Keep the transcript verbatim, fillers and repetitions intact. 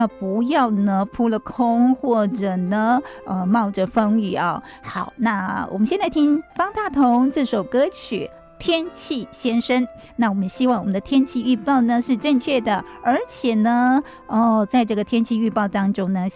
不要呢扑了空，或者呢呃冒着风雨啊。好，那我们先来听方大同这首歌曲天气先生。那我们希望我们的天气预报呢是正确的，而且呢哦在这个天气预报当中呢